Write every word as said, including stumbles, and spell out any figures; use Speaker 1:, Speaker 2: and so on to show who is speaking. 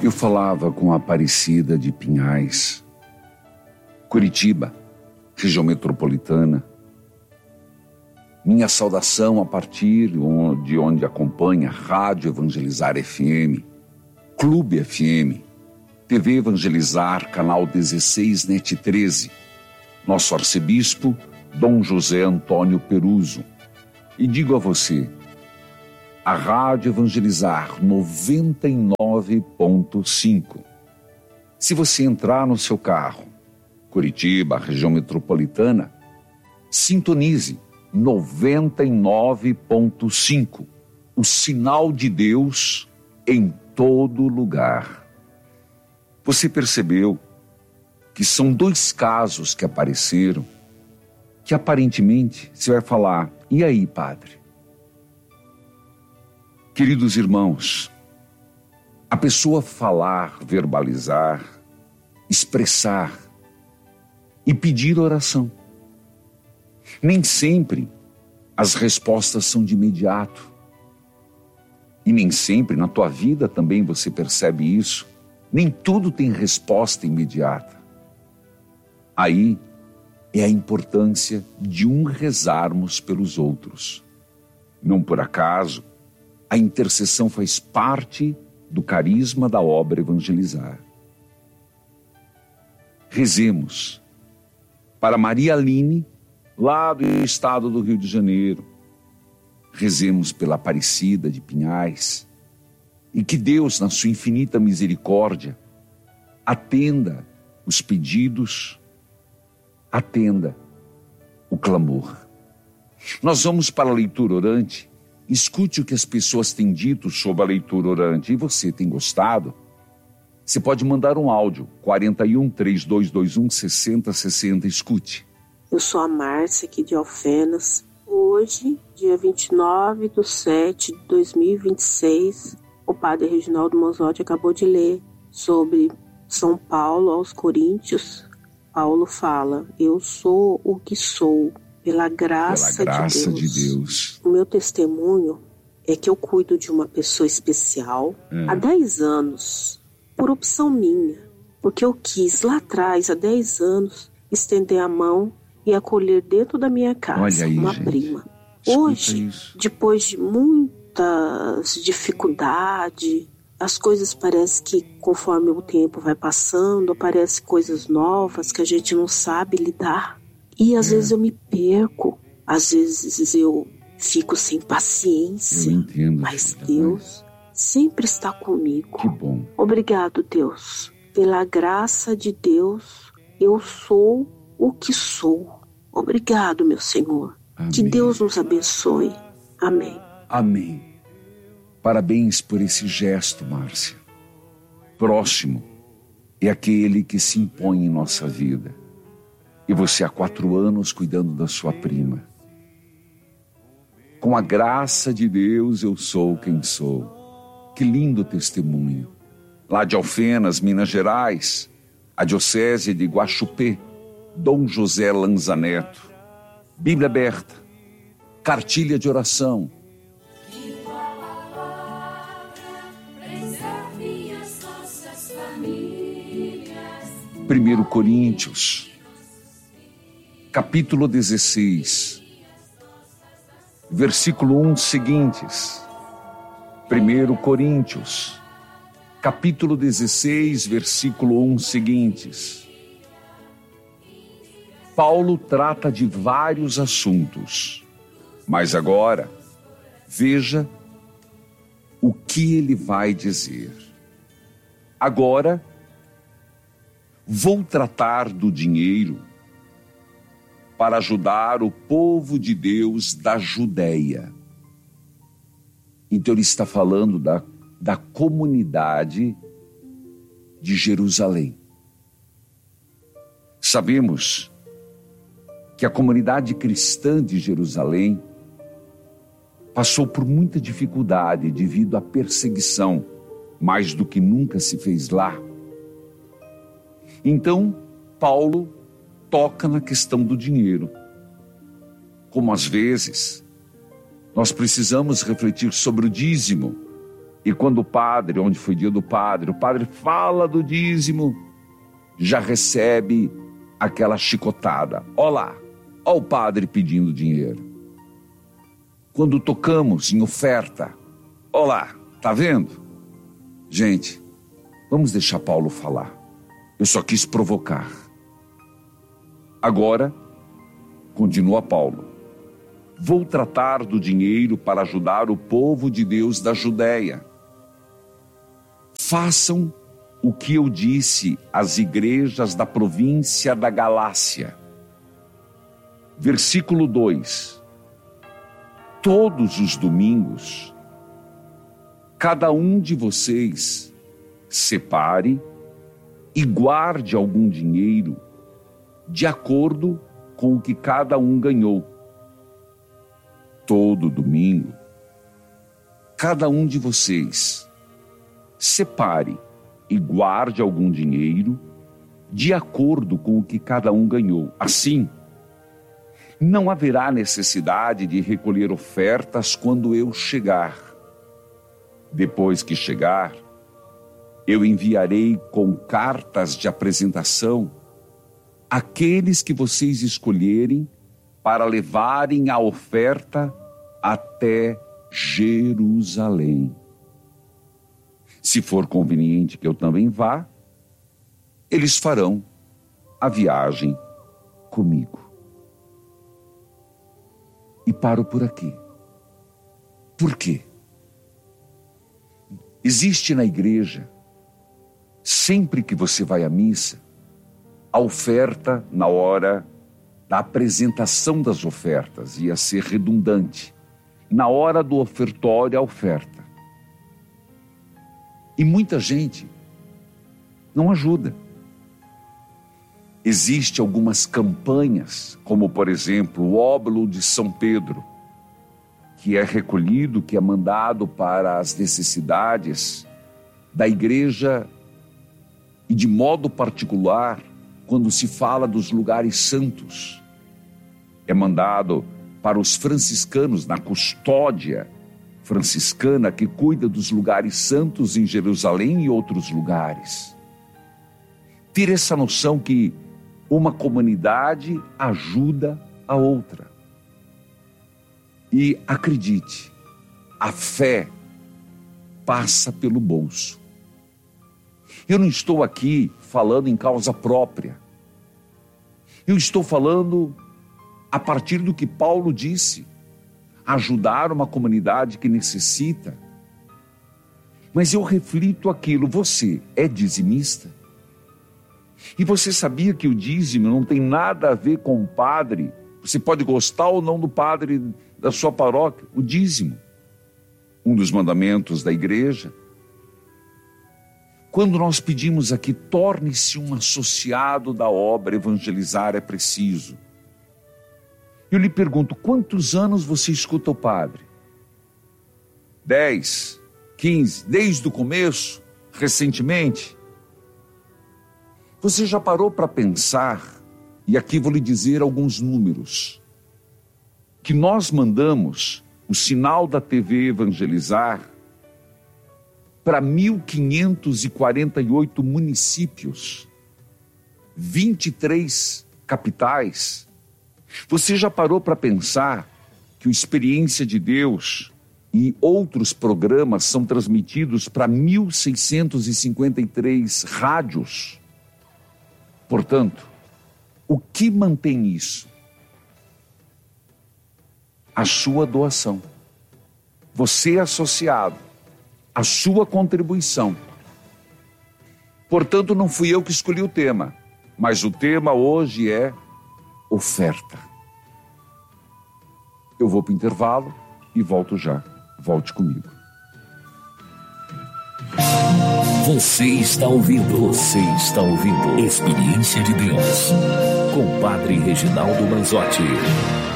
Speaker 1: Eu falava com a Aparecida de Pinhais, Curitiba, região metropolitana. Minha saudação a partir de onde acompanha Rádio Evangelizar F M, Clube F M, T V Evangelizar, Canal dezesseis, Net treze, nosso arcebispo, Dom José Antônio Peruso. E digo a você, a Rádio Evangelizar noventa e nove ponto cinco. Se você entrar no seu carro, Curitiba, região metropolitana, sintonize noventa e nove ponto cinco, o sinal de Deus em todo lugar. Você percebeu que são dois casos que apareceram, que aparentemente você vai falar, e aí, padre? Queridos irmãos, a pessoa falar, verbalizar, expressar e pedir oração. Nem sempre as respostas são de imediato. E nem sempre na tua vida também você percebe isso. Nem tudo tem resposta imediata. Aí é a importância de um rezarmos pelos outros. Não por acaso, a intercessão faz parte do carisma da obra Evangelizar. Rezemos para Maria Aline, lá do estado do Rio de Janeiro. Rezemos pela Aparecida de Pinhais. E que Deus, na sua infinita misericórdia, atenda os pedidos, atenda o clamor. Nós vamos para a leitura orante. Escute o que as pessoas têm dito sobre a leitura orante. E você tem gostado? Você pode mandar um áudio, quarenta e um, três dois dois um, sessenta sessenta. Escute.
Speaker 2: Eu sou a Márcia, aqui de Alfenas. Hoje, dia vinte e nove de sete de dois mil e vinte e seis, o padre Reginaldo Manzotti acabou de ler sobre São Paulo aos Coríntios. Paulo fala, eu sou o que sou, pela graça,
Speaker 1: pela graça
Speaker 2: de, Deus.
Speaker 1: de Deus.
Speaker 2: O meu testemunho é que eu cuido de uma pessoa especial é. há dez anos, por opção minha, porque eu quis lá atrás, há dez anos, estender a mão e acolher dentro da minha casa
Speaker 1: aí,
Speaker 2: uma
Speaker 1: gente.
Speaker 2: prima.
Speaker 1: Escuta
Speaker 2: Hoje,
Speaker 1: isso.
Speaker 2: Depois de muitas dificuldades, as coisas parecem que conforme o tempo vai passando, aparecem coisas novas que a gente não sabe lidar. E às é. vezes eu me perco, às vezes eu fico sem paciência.
Speaker 1: Eu entendo.
Speaker 2: Mas Deus sempre está comigo.
Speaker 1: Que bom.
Speaker 2: Obrigado, Deus. Pela graça de Deus, eu sou o que sou. Obrigado, meu Senhor. Amém. Que Deus nos abençoe. Amém.
Speaker 1: Amém. Parabéns por esse gesto, Márcia. Próximo é aquele que se impõe em nossa vida. E você há quatro anos cuidando da sua prima. Com a graça de Deus eu sou quem sou. Que lindo testemunho. Lá de Alfenas, Minas Gerais, a diocese de Guaxupé, Dom José Lanzaneto. Bíblia aberta, cartilha de oração. Primeiro Coríntios, capítulo dezesseis, versículo um seguintes. Primeiro Coríntios, capítulo dezesseis, versículo um seguintes. Paulo trata de vários assuntos, mas agora veja o que ele vai dizer. Agora vou tratar do dinheiro para ajudar o povo de Deus da Judéia. Então ele está falando da, da comunidade de Jerusalém. Sabemos que a comunidade cristã de Jerusalém passou por muita dificuldade devido à perseguição, mais do que nunca se fez lá. Então, Paulo toca na questão do dinheiro. Como às vezes nós precisamos refletir sobre o dízimo, E quando o padre, onde foi dia do padre, o padre fala do dízimo, já recebe aquela chicotada. Olha lá, olha o padre pedindo dinheiro. Quando tocamos em oferta, olha lá, tá vendo? Gente, vamos deixar Paulo falar. Eu só quis provocar. Agora, continua Paulo. Vou tratar do dinheiro para ajudar o povo de Deus da Judéia. Façam o que eu disse às igrejas da província da Galácia. Versículo dois. Todos os domingos, cada um de vocês separe e guarde algum dinheiro de acordo com o que cada um ganhou. Todo domingo, cada um de vocês separe e guarde algum dinheiro de acordo com o que cada um ganhou. Assim, não haverá necessidade de recolher ofertas quando eu chegar. Depois que chegar, eu enviarei com cartas de apresentação aqueles que vocês escolherem para levarem a oferta até Jerusalém. Se for conveniente que eu também vá, eles farão a viagem comigo. E paro por aqui. Por quê? Existe na igreja, sempre que você vai à missa, a oferta na hora da apresentação das ofertas, ia ser redundante. Na hora do ofertório, a oferta. E muita gente não ajuda. Existem algumas campanhas, como por exemplo o óbolo de São Pedro, que é recolhido, que é mandado para as necessidades da igreja e de modo particular, quando se fala dos lugares santos, é mandado para os franciscanos na custódia franciscana que cuida dos lugares santos em Jerusalém e outros lugares. Ter essa noção que uma comunidade ajuda a outra. E acredite, a fé passa pelo bolso. Eu não estou aqui falando em causa própria. Eu estou falando a partir do que Paulo disse, ajudar uma comunidade que necessita. Mas eu reflito aquilo, você é dizimista? E você sabia que o dízimo não tem nada a ver com o padre? Você pode gostar ou não do padre da sua paróquia, o dízimo, um dos mandamentos da igreja. Quando nós pedimos aqui, torne-se um associado da obra, evangelizar é preciso. Eu lhe pergunto, quantos anos você escuta o padre? Dez, quinze, desde o começo, recentemente? Você já parou para pensar, e aqui vou lhe dizer alguns números, que nós mandamos o sinal da T V Evangelizar para mil quinhentos e quarenta e oito municípios, vinte e três capitais. Você já parou para pensar que o Experiência de Deus e outros programas são transmitidos para mil seiscentos e cinquenta e três rádios? Portanto, o que mantém isso? A sua doação. Você é associado, a sua contribuição. Portanto, não fui eu que escolhi o tema, mas o tema hoje é oferta. Eu vou para o intervalo e volto já. Volte comigo.
Speaker 3: Você está ouvindo, você está ouvindo Experiência de Deus com o Padre Reginaldo Manzotti.